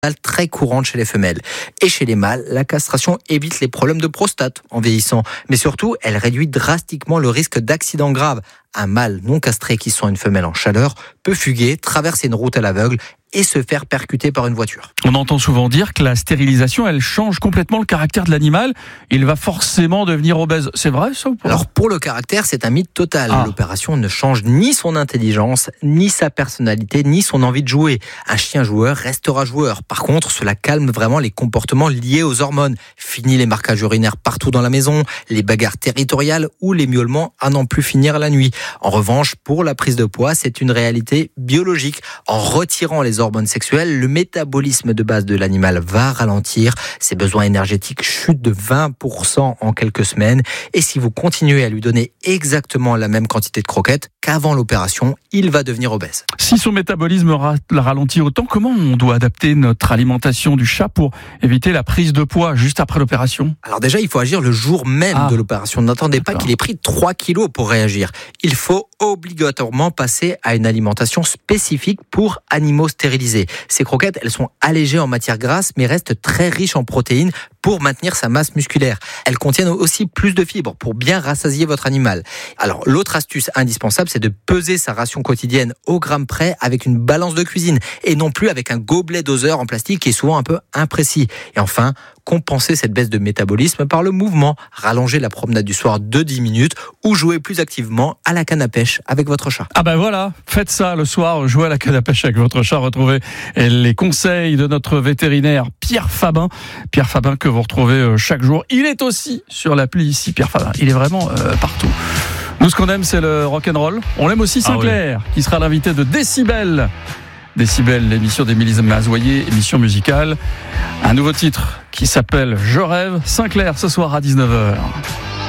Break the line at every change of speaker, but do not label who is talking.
très courante chez les femelles. Et chez les mâles, la castration évite les problèmes de prostate en vieillissant. Mais surtout, elle réduit drastiquement le risque d'accident grave. Un mâle non castré qui sent une femelle en chaleur peut fuguer, traverser une route à l'aveugle et se faire percuter par une voiture.
On entend souvent dire que la stérilisation, elle change complètement le caractère de l'animal. Il va forcément devenir obèse. C'est vrai, ça ou pas ?
Alors pour le caractère, c'est un mythe total. L'opération ne change ni son intelligence, ni sa personnalité, ni son envie de jouer. Un chien joueur restera joueur. Par contre, cela calme vraiment les comportements liés aux hormones. Fini les marquages urinaires partout dans la maison, les bagarres territoriales ou les miaulements à n'en plus finir la nuit. En revanche, pour la prise de poids, c'est une réalité biologique. En retirant les hormones sexuelles, le métabolisme de base de l'animal va ralentir. Ses besoins énergétiques chutent de 20% en quelques semaines. Et si vous continuez à lui donner exactement la même quantité de croquettes qu'avant l'opération, il va devenir obèse.
Si son métabolisme ralentit autant, comment on doit adapter notre alimentation du chat pour éviter la prise de poids juste après l'opération ?
Alors déjà, il faut agir le jour même de l'opération. N'attendez pas qu'il ait pris 3 kilos pour réagir. Il faut obligatoirement passer à une alimentation spécifique pour animaux stérilisés. Ces croquettes, elles sont allégées en matière grasse, mais restent très riches en protéines pour maintenir sa masse musculaire. Elles contiennent aussi plus de fibres pour bien rassasier votre animal. Alors, l'autre astuce indispensable, c'est de peser sa ration quotidienne au gramme près avec une balance de cuisine et non plus avec un gobelet doseur en plastique qui est souvent un peu imprécis. Et enfin, compenser cette baisse de métabolisme par le mouvement. Rallonger la promenade du soir de 10 minutes ou jouer plus activement à la canne à pêche avec votre chat.
Ah ben voilà, faites ça le soir, jouez à la canne à pêche avec votre chat. Retrouvez les conseils de notre vétérinaire Pierre Fabin. Pierre Fabin que vous retrouvez chaque jour. Il est aussi sur l'appli ici, Pierre Fabin. Il est vraiment partout. Nous, ce qu'on aime, c'est le rock'n'roll. On aime aussi Sinclair, qui sera l'invité de Décibel. Décibel, l'émission d'Émilie Mazoyer, émission musicale. Un nouveau titre qui s'appelle Je rêve. Sinclair ce soir à 19h.